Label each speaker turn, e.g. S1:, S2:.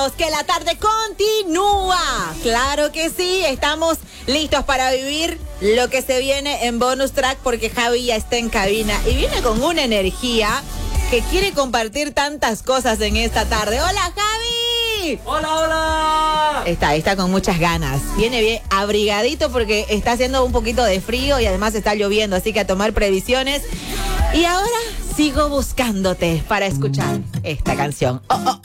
S1: Bienvenidos, que la tarde continúa. Claro que sí, estamos listos para vivir lo que se viene en Bonus Track porque Javi ya está en cabina y viene con una energía que quiere compartir tantas cosas en esta tarde. ¡Hola, Javi!
S2: ¡Hola, hola!
S1: Está con muchas ganas. Viene bien abrigadito porque está haciendo un poquito de frío y además está lloviendo, así que a tomar previsiones. Y ahora sigo buscándote para escuchar esta canción. Oh, oh.